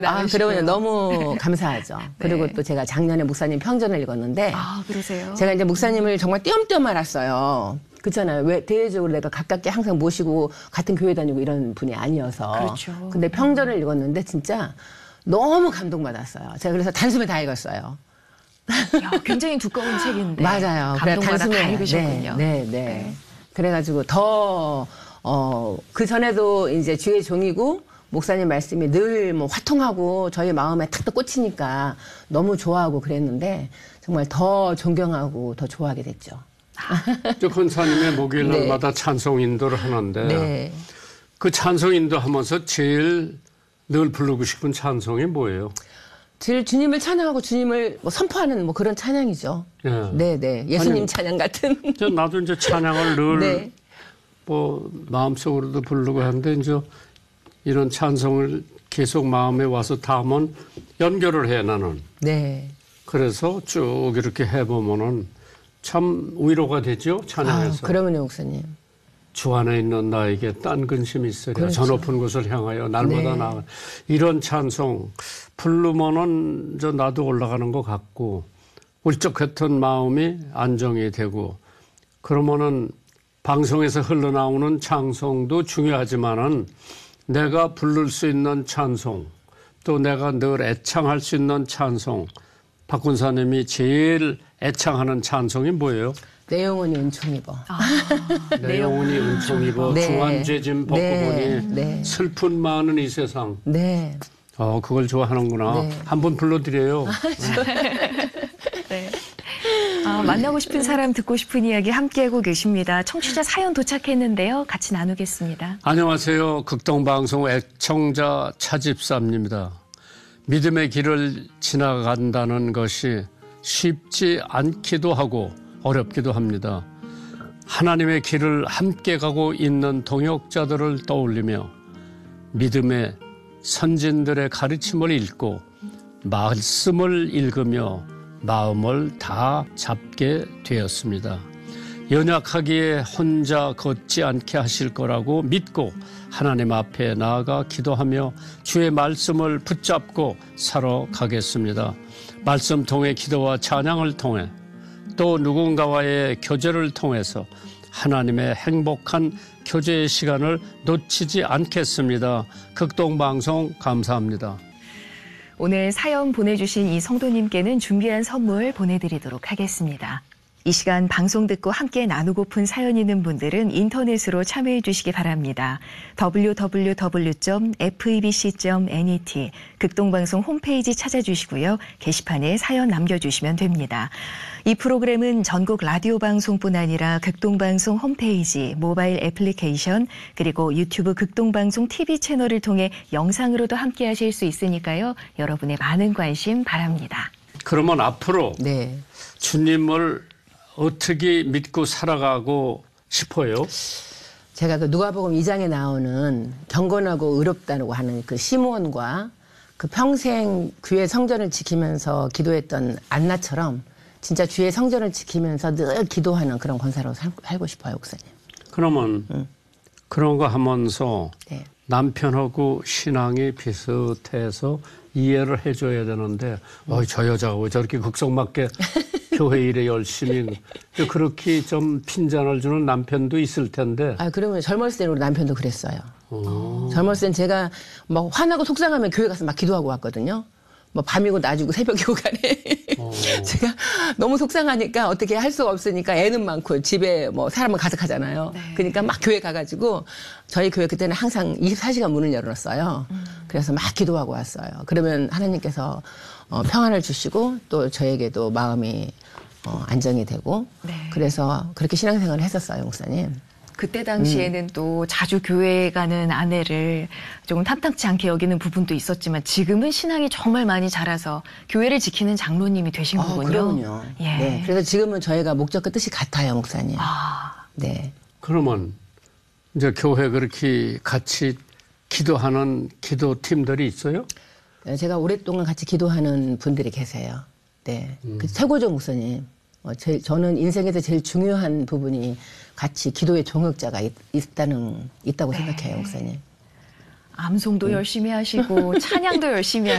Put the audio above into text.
그러면 너무 감사하죠. 네. 그리고 또 제가 작년에 목사님 평전을 읽었는데. 그러세요? 제가 이제 목사님을 정말 띄엄띄엄 알았어요. 그렇잖아요. 왜 대외적으로 내가 가깝게 항상 모시고 같은 교회 다니고 이런 분이 아니어서. 그렇죠. 근데 평전을 읽었는데 진짜 너무 감동받았어요. 제가 그래서 단숨에 다 읽었어요. 야, 굉장히 두꺼운 책인데. 맞아요. 감동받아 다 읽으셨군요. 네. 그래가지고 그 전에도 이제 주의 종이고 목사님 말씀이 늘 뭐 화통하고 저희 마음에 탁 꽂히니까 너무 좋아하고 그랬는데 정말 더 존경하고 더 좋아하게 됐죠. 저 권사님의 목요일 날마다 네. 찬송 인도를 하는데 네. 그 찬송 인도하면서 제일 늘 부르고 싶은 찬송이 뭐예요? 제일 주님을 찬양하고 주님을 뭐 선포하는 뭐 그런 찬양이죠. 네. 예수님 찬양 같은. 나도 이제 찬양을 늘 네. 뭐 마음속으로도 부르고 하는데 이제 이런 찬송을 계속 마음에 와서 담은 연결을 해 나는. 네. 그래서 쭉 이렇게 해보면은 참 위로가 되죠 찬양에서. 그러면요 목사님. 주 안에 있는 나에게 딴 근심이 있으랴. 그렇죠. 저 높은 곳을 향하여 날마다 나아가. 이런 찬송 부르면은 나도 올라가는 것 같고 울적했던 마음이 안정이 되고 그러면은 방송에서 흘러나오는 찬송도 중요하지만은 내가 부를 수 있는 찬송 또 내가 늘 애창할 수 있는 찬송 박 군사님이 제일 애창하는 찬송이 뭐예요? 내 영혼이 은총 입어. 내 영혼이 은총 입어 네. 중환죄짐 벗고 보니 네. 슬픈 많은 이 세상. 네. 그걸 좋아하는구나. 네. 한번 불러드려요. 네. 만나고 싶은 사람 듣고 싶은 이야기 함께하고 계십니다. 청취자 사연 도착했는데요. 같이 나누겠습니다. 안녕하세요. 극동방송 애청자 차집사입니다. 믿음의 길을 지나간다는 것이 쉽지 않기도 하고 어렵기도 합니다. 하나님의 길을 함께 가고 있는 동역자들을 떠올리며 믿음의 선진들의 가르침을 읽고 말씀을 읽으며 마음을 다 잡게 되었습니다. 연약하기에 혼자 걷지 않게 하실 거라고 믿고 하나님 앞에 나아가 기도하며 주의 말씀을 붙잡고 살아가겠습니다. 말씀 통해 기도와 찬양을 통해 또 누군가와의 교제를 통해서 하나님의 행복한 교제의 시간을 놓치지 않겠습니다. 극동방송 감사합니다. 오늘 사연 보내주신 이 성도님께는 준비한 선물 보내드리도록 하겠습니다. 이 시간 방송 듣고 함께 나누고픈 사연 있는 분들은 인터넷으로 참여해 주시기 바랍니다. www.febc.net 극동방송 홈페이지 찾아주시고요. 게시판에 사연 남겨주시면 됩니다. 이 프로그램은 전국 라디오 방송뿐 아니라 극동방송 홈페이지, 모바일 애플리케이션, 그리고 유튜브 극동방송 TV 채널을 통해 영상으로도 함께 하실 수 있으니까요. 여러분의 많은 관심 바랍니다. 그러면 앞으로 네. 주님을 어떻게 믿고 살아가고 싶어요? 제가 그 누가복음 2장에 나오는 경건하고 의롭다고 하는 그 시므온과 그 평생 주의 성전을 지키면서 기도했던 안나처럼 진짜 주의 성전을 지키면서 늘 기도하는 그런 권사로 살고 싶어요, 목사님. 그러면 그런 거 하면서 네. 남편하고 신앙이 비슷해서 이해를 해줘야 되는데 저 여자가 왜 저렇게 극성맞게 교회 일에 열심히 그렇게 좀 핀잔을 주는 남편도 있을 텐데. 그러면 젊었을 때는 우리 남편도 그랬어요. 젊었을 땐 제가 막 화나고 속상하면 교회 가서 막 기도하고 왔거든요. 뭐 밤이고 낮이고 새벽이고 간에 제가 너무 속상하니까 어떻게 할 수가 없으니까 애는 많고 집에 뭐 사람은 가득하잖아요. 네. 그러니까 막 교회 가가지고 저희 교회 그때는 항상 24시간 문을 열어놨어요. 그래서 막 기도하고 왔어요. 그러면 하나님께서 평안을 주시고 또 저에게도 마음이 안정이 되고 네. 그래서 그렇게 신앙생활을 했었어요, 목사님. 그때 당시에는 또 자주 교회에 가는 아내를 조금 탐탁치 않게 여기는 부분도 있었지만 지금은 신앙이 정말 많이 자라서 교회를 지키는 장로님이 되신 거군요. 그럼요. 예. 네. 그래서 지금은 저희가 목적과 뜻이 같아요, 목사님. 네. 그러면 이제 교회 그렇게 같이 기도하는 기도팀들이 있어요? 네, 제가 오랫동안 같이 기도하는 분들이 계세요. 네. 그 최고죠, 목사님. 저는 인생에서 제일 중요한 부분이 같이 기도의 동역자가 있다고 생각해요, 목사님. 암송도 열심히 하시고 찬양도 열심히